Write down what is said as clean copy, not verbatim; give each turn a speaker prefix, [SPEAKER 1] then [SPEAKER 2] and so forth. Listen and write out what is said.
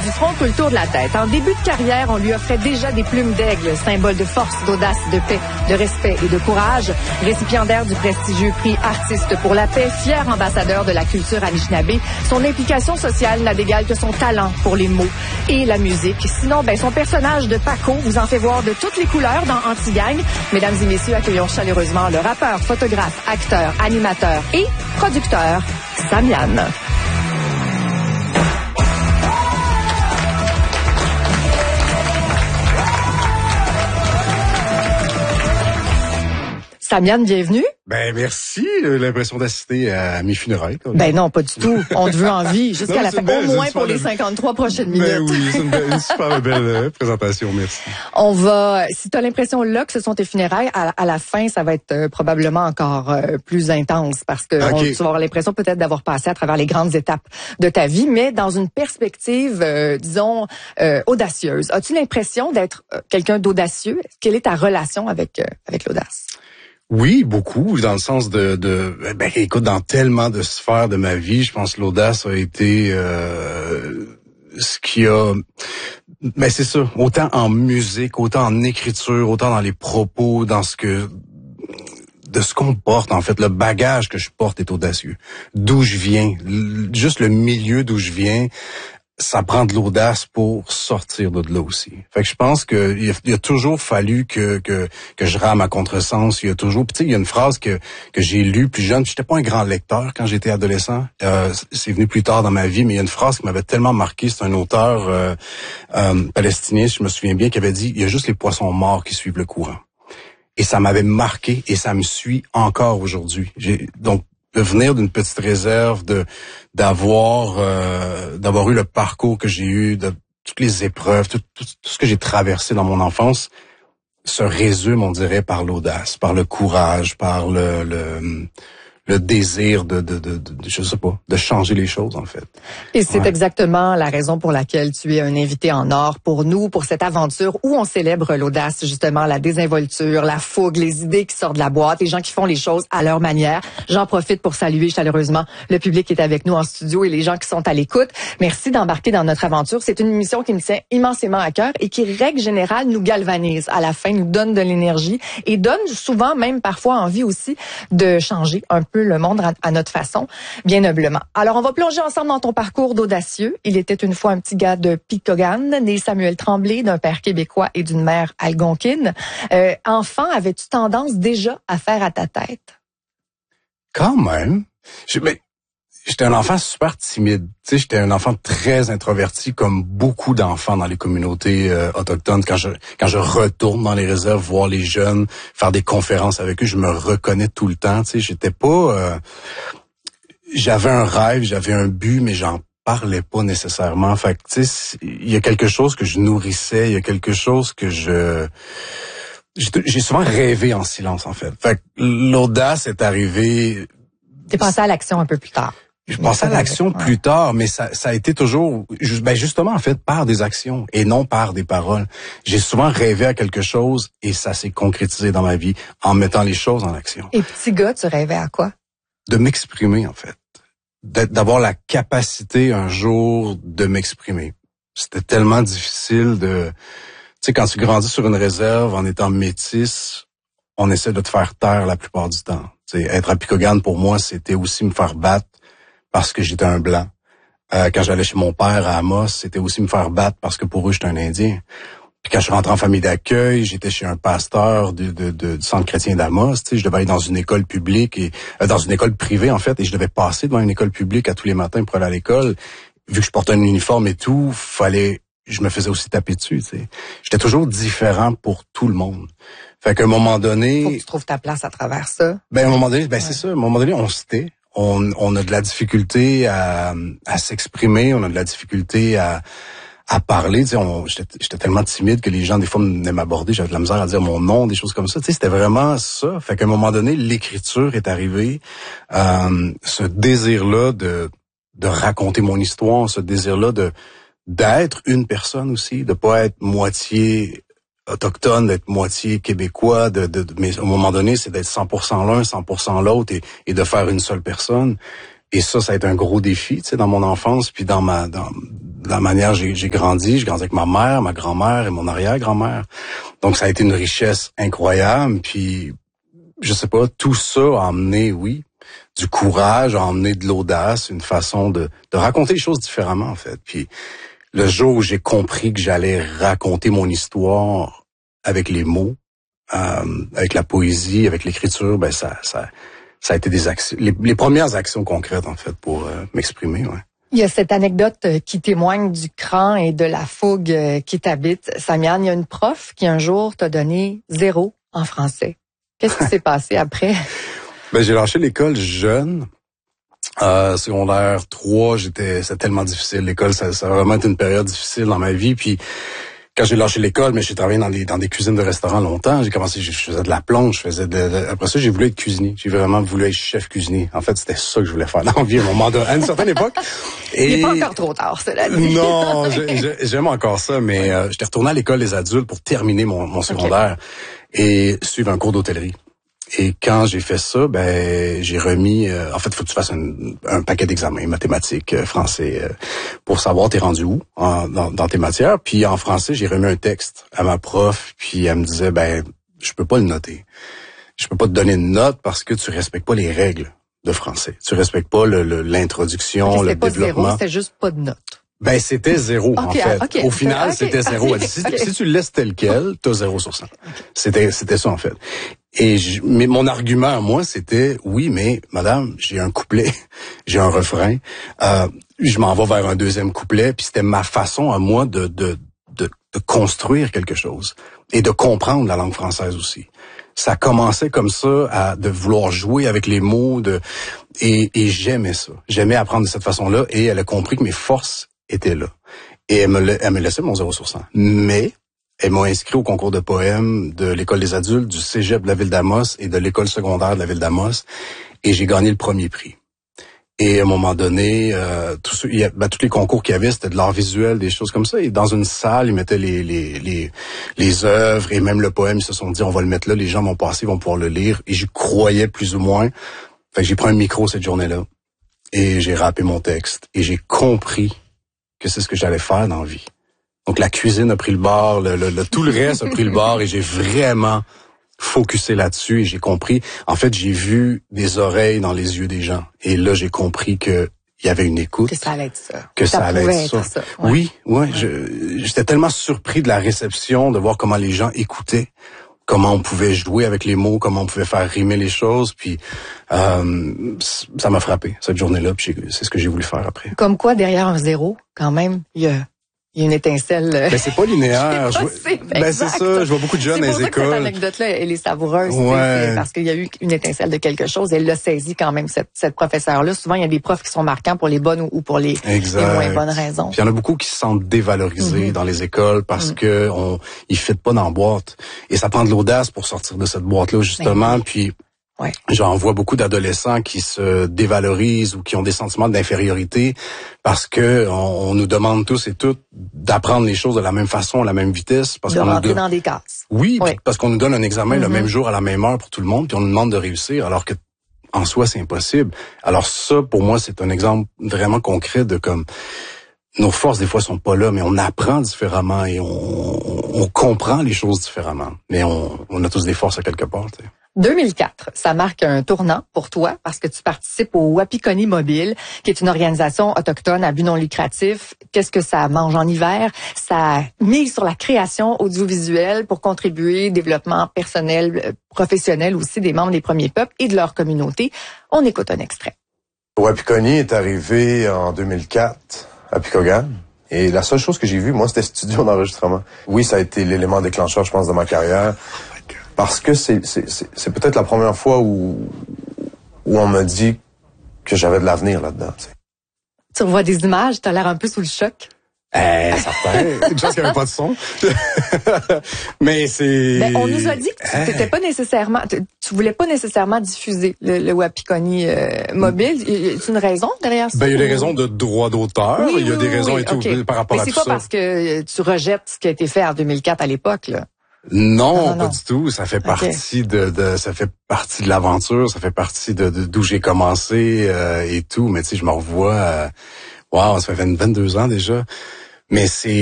[SPEAKER 1] du front tout le tour de la tête. En début de carrière, on lui offrait déjà des plumes d'aigle, symbole de force, d'audace, de paix, de respect et de courage. Récipiendaire du prestigieux prix Artiste pour la paix, fier ambassadeur de la culture anishinaabe, son implication sociale n'a d'égal que son talent pour les mots et la musique. Sinon, son personnage de Paco vous en fait voir de toutes les couleurs dans Anti-Gang. Mesdames et messieurs, accueillons chaleureusement le rappeur, photographe, acteur, animateur et producteur, Samian. Samian, bienvenue.
[SPEAKER 2] Merci. L'impression d'assister à mes funérailles.
[SPEAKER 1] Non, pas du tout. On te veut en vie jusqu'à la fin. Au moins pour les 53 prochaines minutes.
[SPEAKER 2] Oui, c'est une super belle présentation. Merci.
[SPEAKER 1] On va, si tu as l'impression là que ce sont tes funérailles, à la fin, ça va être probablement encore plus intense parce que tu vas avoir l'impression peut-être d'avoir passé à travers les grandes étapes de ta vie, mais dans une perspective, disons, audacieuse. As-tu l'impression d'être quelqu'un d'audacieux? Quelle est ta relation avec l'audace?
[SPEAKER 2] Oui, beaucoup, dans le sens écoute, dans tellement de sphères de ma vie, je pense que l'audace a été ce qui a... c'est ça, autant en musique, autant en écriture, autant dans les propos, de ce qu'on porte, en fait, le bagage que je porte est audacieux. D'où je viens, juste le milieu d'où je viens, ça prend de l'audace pour sortir de là aussi. Fait que je pense que il a toujours fallu que je rame à contresens. Il y a toujours, il y a une phrase que j'ai lue plus jeune. J'étais pas un grand lecteur quand j'étais adolescent. C'est venu plus tard dans ma vie, mais il y a une phrase qui m'avait tellement marqué. C'est un auteur palestinien, si je me souviens bien, qui avait dit: il y a juste les poissons morts qui suivent le courant. Et ça m'avait marqué et ça me suit encore aujourd'hui. Donc de venir d'une petite réserve, d'avoir eu le parcours que j'ai eu, de toutes les épreuves, tout ce que j'ai traversé dans mon enfance, se résume, on dirait, par l'audace, par le courage, par le désir je sais pas, de changer les choses, en fait.
[SPEAKER 1] Et c'est exactement la raison pour laquelle tu es un invité en or pour nous, pour cette aventure où on célèbre l'audace, justement, la désinvolture, la fougue, les idées qui sortent de la boîte, les gens qui font les choses à leur manière. J'en profite pour saluer chaleureusement le public qui est avec nous en studio et les gens qui sont à l'écoute. Merci d'embarquer dans notre aventure. C'est une émission qui me tient immensément à cœur et qui, règle générale, nous galvanise. À la fin, nous donne de l'énergie et donne souvent, même parfois, envie aussi de changer un peu le monde à notre façon, bien noblement. Alors, on va plonger ensemble dans ton parcours d'audacieux. Il était une fois un petit gars de Picogan, né Samuel Tremblay, d'un père québécois et d'une mère algonquine. Enfant, avais-tu tendance déjà à faire à ta tête?
[SPEAKER 2] Quand même. J'étais un enfant super timide. J'étais un enfant très introverti, comme beaucoup d'enfants dans les communautés autochtones. Quand je retourne dans les réserves, voir les jeunes, faire des conférences avec eux, je me reconnais tout le temps. J'étais pas... j'avais un rêve, j'avais un but, mais j'en parlais pas nécessairement. Fait que, il y a quelque chose que je nourrissais, il y a quelque chose que j'ai souvent rêvé en silence, en fait. Fait que l'audace est arrivée...
[SPEAKER 1] T'es passé à l'action un peu plus tard.
[SPEAKER 2] Je pensais à l'action plus tard, mais ça a été toujours, justement, en fait, par des actions et non par des paroles. J'ai souvent rêvé à quelque chose et ça s'est concrétisé dans ma vie en mettant les choses en action.
[SPEAKER 1] Et petit gars, tu rêvais à quoi?
[SPEAKER 2] De m'exprimer, en fait. D'avoir la capacité un jour de m'exprimer. C'était tellement difficile quand tu grandis sur une réserve en étant métis, on essaie de te faire taire la plupart du temps. Être à Picogan, pour moi, c'était aussi me faire battre parce que j'étais un blanc. Quand j'allais chez mon père à Amos, c'était aussi me faire battre parce que pour eux, j'étais un Indien. Puis quand je rentrais en famille d'accueil, j'étais chez un pasteur du centre chrétien d'Amos. Je devais aller dans une école publique et dans une école privée, en fait, et je devais passer devant une école publique à tous les matins pour aller à l'école. Vu que je portais un uniforme et tout, je me faisais aussi taper dessus. J'étais toujours différent pour tout le monde. Fait qu'à un moment donné...
[SPEAKER 1] Faut que tu trouves ta place à travers ça.
[SPEAKER 2] À un moment donné, c'est ça. À un moment donné, on se tait. On a de la difficulté à s'exprimer, on a de la difficulté à parler. J'étais tellement timide que les gens, des fois, venaient m'aborder, j'avais de la misère à dire mon nom, des choses comme ça. C'était vraiment ça. Fait qu'à un moment donné, l'écriture est arrivée. Ce désir-là de raconter mon histoire, ce désir-là d'être une personne aussi, de pas être moitié autochtone, d'être moitié québécois, mais à un moment donné, c'est d'être 100% l'un, 100% l'autre et de faire une seule personne. Et ça a été un gros défi, tu sais, dans mon enfance, puis dans la manière j'ai grandi. J'ai grandi avec ma mère, ma grand-mère et mon arrière-grand-mère. Donc, ça a été une richesse incroyable. Puis, je sais pas, tout ça a emmené, oui, du courage, a emmené de l'audace, une façon de raconter les choses différemment, en fait. Puis, le jour où j'ai compris que j'allais raconter mon histoire avec les mots, avec la poésie, avec l'écriture, ben ça a été des actions, les premières actions concrètes, en fait, pour m'exprimer, ouais.
[SPEAKER 1] Il y a cette anecdote qui témoigne du cran et de la fougue qui t'habite. Samian, il y a une prof qui un jour t'a donné 0 en français. Qu'est-ce qui s'est passé après?
[SPEAKER 2] Ben, j'ai lâché l'école jeune. Secondaire 3, c'était tellement difficile. L'école, ça a vraiment été une période difficile dans ma vie. Puis quand j'ai lâché l'école, mais j'ai travaillé dans des cuisines de restaurants longtemps. J'ai commencé, je faisais de la plonge, après ça, j'ai voulu être cuisinier. J'ai vraiment voulu être chef cuisinier. En fait, c'était ça que je voulais faire dans la vie à une certaine époque.
[SPEAKER 1] Et il n'est pas encore trop tard, cela dit.
[SPEAKER 2] Non, j'aime encore ça, mais j'étais retourné à l'école des adultes pour terminer mon secondaire et suivre un cours d'hôtellerie. Et quand j'ai fait ça, ben j'ai remis. En fait, il faut que tu fasses un paquet d'examens, mathématiques, français, pour savoir t'es rendu où dans tes matières. Puis en français, j'ai remis un texte à ma prof, puis elle me disait, ben je peux pas le noter. Je peux pas te donner une note parce que tu respectes pas les règles de français. Tu respectes pas l'introduction, le développement. C'était pas 0,
[SPEAKER 1] c'était juste pas de note.
[SPEAKER 2] Ben, c'était 0, en fait. Au final, c'était 0. Elle dit, si tu le laisses tel quel, t'as 0 sur 100. C'était ça, en fait. Mais mon argument à moi, c'était, oui, mais madame, j'ai un couplet, j'ai un refrain, je m'en vais vers un deuxième couplet, puis c'était ma façon à moi de construire quelque chose et de comprendre la langue française aussi. Ça commençait comme ça de vouloir jouer avec les mots et j'aimais ça. J'aimais apprendre de cette façon-là et elle a compris que mes forces étaient là. Et elle me laissait mon 0 sur 100. Mais elle m'a inscrit au concours de poèmes de l'École des adultes, du Cégep de la ville d'Amos et de l'École secondaire de la ville d'Amos. Et j'ai gagné le premier prix. Et à un moment donné, tous les concours qu'il y avait, c'était de l'art visuel, des choses comme ça. Et dans une salle, ils mettaient les œuvres et même le poème. Ils se sont dit, on va le mettre là, les gens vont passer, ils vont pouvoir le lire. Et j'y croyais plus ou moins. Fait que j'ai pris un micro cette journée-là. Et j'ai rappé mon texte. Et j'ai compris que c'est ce que j'allais faire dans la vie. Donc la cuisine a pris le bord, tout le reste a pris le bord et j'ai vraiment focusé là-dessus et j'ai compris. En fait, j'ai vu des oreilles dans les yeux des gens et là j'ai compris que il y avait une écoute.
[SPEAKER 1] Que ça allait être ça.
[SPEAKER 2] Que ça allait être ça. Ouais. Oui, ouais. J'étais tellement surpris de la réception, de voir comment les gens écoutaient, comment on pouvait jouer avec les mots, comment on pouvait faire rimer les choses, puis ça m'a frappé cette journée-là, puis c'est ce que j'ai voulu faire après.
[SPEAKER 1] Comme quoi, derrière un 0, quand même, il y a une étincelle.
[SPEAKER 2] Ben c'est pas linéaire. Ben c'est ça. Je vois beaucoup de jeunes dans les écoles. C'est pour ça que cette
[SPEAKER 1] anecdote-là, elle est savoureuse.
[SPEAKER 2] Ouais.
[SPEAKER 1] Parce qu'il y a eu une étincelle de quelque chose. Elle l'a saisi quand même cette professeure-là. Souvent, il y a des profs qui sont marquants pour les bonnes ou pour les moins bonnes raisons.
[SPEAKER 2] Puis il y en a beaucoup qui se sentent dévalorisés dans les écoles parce que ils fitent pas dans la boîte. Et ça prend de l'audace pour sortir de cette boîte-là justement. Puis
[SPEAKER 1] ouais.
[SPEAKER 2] J'en vois beaucoup d'adolescents qui se dévalorisent ou qui ont des sentiments d'infériorité parce que on nous demande tous et toutes d'apprendre les choses de la même façon, à la même vitesse. Parce
[SPEAKER 1] de rentrer dans des cases.
[SPEAKER 2] Oui, parce qu'on nous donne un examen le même jour, à la même heure pour tout le monde, puis on nous demande de réussir, alors que en soi, c'est impossible. Alors ça, pour moi, c'est un exemple vraiment concret de comme nos forces, des fois, sont pas là, mais on apprend différemment et on comprend les choses différemment. Mais on a tous des forces à quelque part, tu sais.
[SPEAKER 1] 2004, ça marque un tournant pour toi parce que tu participes au Wapikoni Mobile, qui est une organisation autochtone à but non lucratif. Qu'est-ce que ça mange en hiver? Ça mise sur la création audiovisuelle pour contribuer au développement personnel, professionnel aussi des membres des premiers peuples et de leur communauté. On écoute un extrait.
[SPEAKER 3] Wapikoni est arrivé en 2004 à Picogan. Et la seule chose que j'ai vue, moi, c'était studio d'enregistrement. Oui, ça a été l'élément déclencheur, je pense, de ma carrière. Parce que c'est peut-être la première fois où on m'a dit que j'avais de l'avenir là-dedans. Tu sais.
[SPEAKER 1] Tu revois des images, t'as l'air un peu sous le choc.
[SPEAKER 2] Certain. Une chose qu'il n'y avait pas de son. Mais c'est...
[SPEAKER 1] Ben, on nous a dit que t'étais pas nécessairement, tu voulais pas nécessairement diffuser le Wapikoni mobile. Y a une raison derrière ça?
[SPEAKER 2] Ben, il y a des raisons de droit d'auteur.
[SPEAKER 1] Oui,
[SPEAKER 2] il y a des raisons et tout par rapport à tout ça.
[SPEAKER 1] Mais c'est pas parce que tu rejettes ce qui a été fait en 2004 à l'époque, là.
[SPEAKER 2] Non, pas du tout. Ça fait partie ça fait partie de l'aventure, ça fait partie d'où j'ai commencé et tout. Mais tu sais, je me revois, wow, ça fait 22 ans déjà. Mais c'est